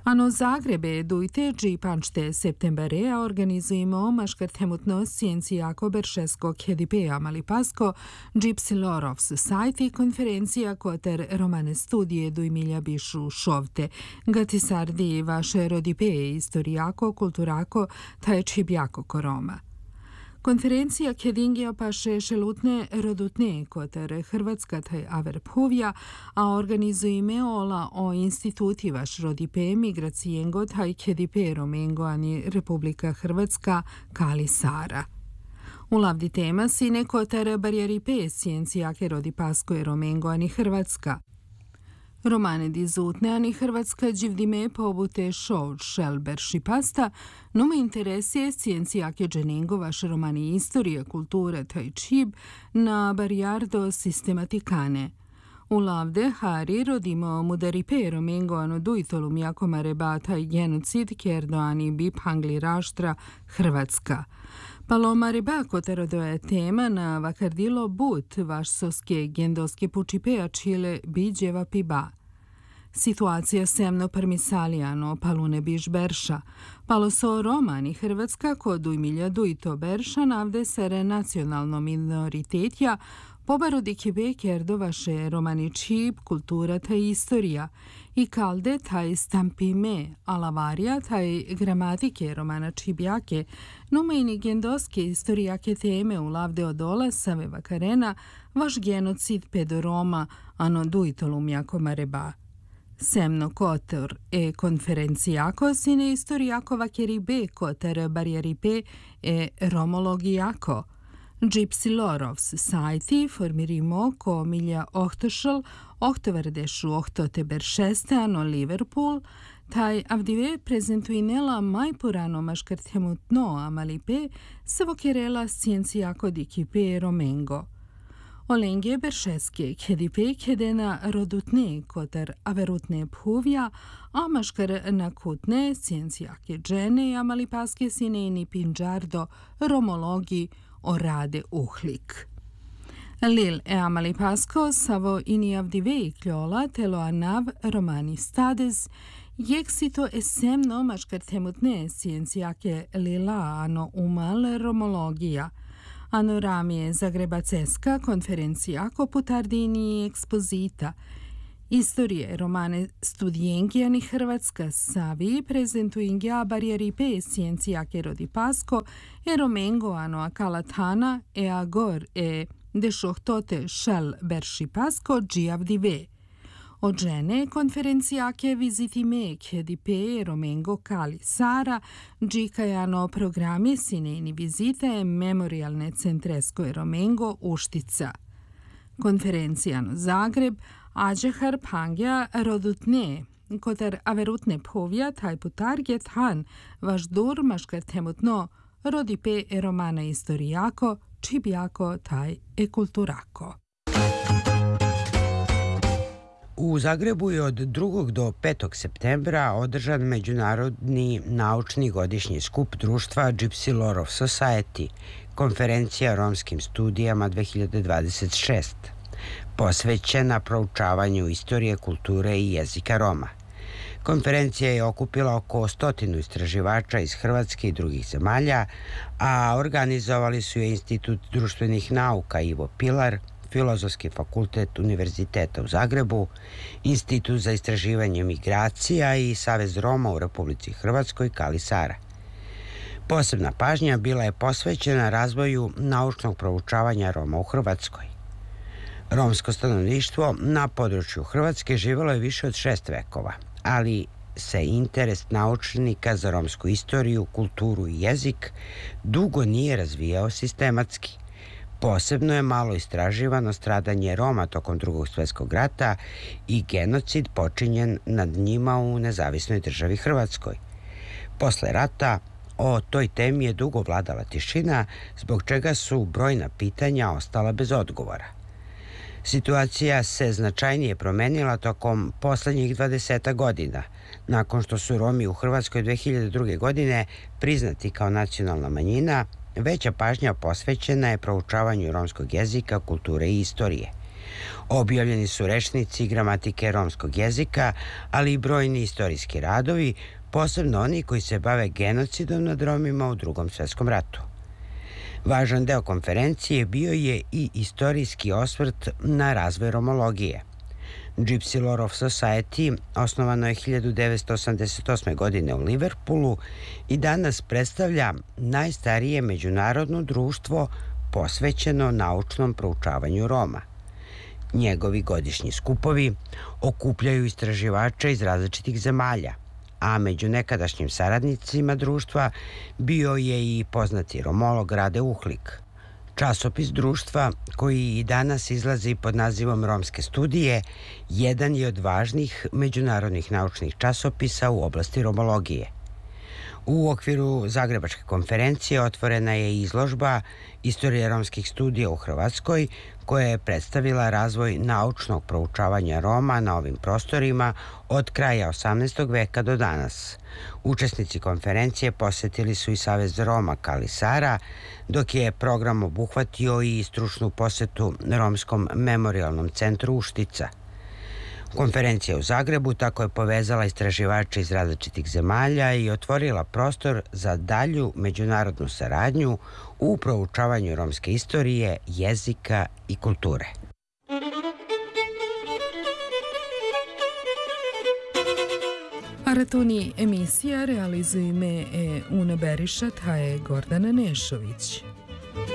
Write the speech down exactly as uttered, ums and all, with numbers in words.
Ano Zagrebe dujte dži pančte septembarea organizujemo maškartemutno sciencijako beršesko kedipeja Malipasko dži Psilorov Society konferencija koter romane studije dujmilja bišu šovte, gatisardi vaše rodipeje istorijako, kulturako, taj čibjako koroma. Konferencija kedingija paše šelutne rodutne koter Hrvatska taj aver puvja, a organizujeme ola o instituti vaš rodipe migracijengo taj kedipe romengo ani Republika Hrvatska Kali Sara. U lavdi tema sine koter barijeripe sciencijake rodipasko je romengo ani Hrvatska. Romane dizutne ani Hrvatska dživdime pobute šov šelber šipasta, no me interesuje sciencijake dženengo vaš romani istorije, kulture taj čib na barijardo sistematikane. U lavde hari rodimo mudaripe romengo ano dujtolum jako mareba taj genocid kerdo ani bip hangli raštra Hrvatska. Paloma reba kotero je tema na vakardilo but vaš soske gendoske pučipeja čile biđeva piba. Situacija semno permisalijano palune biš berša. Palo so romani Hrvatska kod ujmilja dujto berša navde sere nacionalno minoritetja pobarodi kibe kerdo vaše romani čib, kultura ta istorija i kalde taj stampime, alavarija taj gramatike romana čibjake, numejni gendoske istorijake teme u lavde odola save vakarena vaš genocid pedo Roma ano dujtolum jako mareba. Semno kotor e konferencijako sine istorijako vakeribe koter barijeripe e romologijako. Gypsilorov Society formirimo ko milja ohtošal ohtoverdešu ohtote beršeste ano Liverpool, taj avdive prezentuinela majpurano maškartemutno amalipe se vokerela sciencijako dikipe romengo. Olenge beršeske kedipe kedena rodutne koter averutne puvja, a maškar nakutne sciencijake džene amalipaske sineni pinđardo romologi o rade uhlik. Lil e amalipasko savo ini avdive kljola telo anav romani stades, jeksito esemno maškartemutne sciencijake lila ano umal romologija, ano ramije Zagrebaceska konferencijako putardini ekspozita. Istorije romane studijengijani Hrvatska savi prezentuingja barijeripe sciencijake rodipasko e romengo ano akalatana e agor e dešohtote šel beršipasko džijavdive. Od žene konferencijake vizitime kedipe romengo Kali Sara, džikajano programi sineni vizite memorialne centresko e romengo Uštica. Konferencijano Zagreb, Ađehar pangja rodutne, koter averutne povja taj putarget han, vaš dur maškar temutno, rodipe e romana istorijako, čibjako taj e kulturako. U Zagrebu je od drugog do petog septembra održan Međunarodni naučni godišnji skup društva Gypsilorov Society, konferencija romskim studijama dve hiljade dvadeset šeste, posvećena proučavanju istorije, kulture i jezika Roma. Konferencija je okupila oko stotinu istraživača iz Hrvatske i drugih zemalja, a organizovali su je Institut društvenih nauka Ivo Pilar, Filozofski fakultet Univerziteta u Zagrebu, Institut za istraživanje migracija i Savez Roma u Republici Hrvatskoj Kali Sara. Posebna pažnja bila je posvećena razvoju naučnog proučavanja Roma u Hrvatskoj. Romsko stanovništvo na području Hrvatske živjelo je više od šest vekova, ali se interes naučnika za romsku istoriju, kulturu i jezik dugo nije razvijao sistematski. Posebno je malo istraživano stradanje Roma tokom Drugog svjetskog rata i genocid počinjen nad njima u nezavisnoj državi Hrvatskoj. Posle rata o toj temi je dugo vladala tišina, zbog čega su brojna pitanja ostala bez odgovora. Situacija se značajnije promenila tokom poslednjih dvadeset godina, nakon što su Romi u Hrvatskoj dve hiljade druge. godine priznati kao nacionalna manjina. Veća pažnja posvećena je proučavanju romskog jezika, kulture i istorije. Objavljeni su rečnici i gramatike romskog jezika, ali i brojni istorijski radovi, posebno oni koji se bave genocidom nad Romima u Drugom svjetskom ratu. Važan deo konferencije bio je i istorijski osvrt na razvoj romologije. Gypsy Lore of Society osnovano je hiljadu devetsto osamdeset osme. godine u Liverpoolu i danas predstavlja najstarije međunarodno društvo posvećeno naučnom proučavanju Roma. Njegovi godišnji skupovi okupljaju istraživače iz različitih zemalja, a među nekadašnjim saradnicima društva bio je i poznati romolog Rade Uhlik. Časopis društva, koji i danas izlazi pod nazivom Romske studije, jedan je od važnih međunarodnih naučnih časopisa u oblasti romologije. U okviru Zagrebačke konferencije otvorena je izložba Istorija romskih studija u Hrvatskoj, koja je predstavila razvoj naučnog proučavanja Roma na ovim prostorima od kraja osamnaestog. veka do danas. Učesnici konferencije posjetili su i Savez Roma Kali Sara, dok je program obuhvatio i stručnu posjetu Romskom memorijalnom centru Uštica. Konferencija u Zagrebu tako je povezala istraživače iz različitih zemalja i otvorila prostor za dalju međunarodnu saradnju u proučavanju romske istorije, jezika i kulture. Aratoni emisija realizuje me e Una Beriša, ta je Gordana Nešović.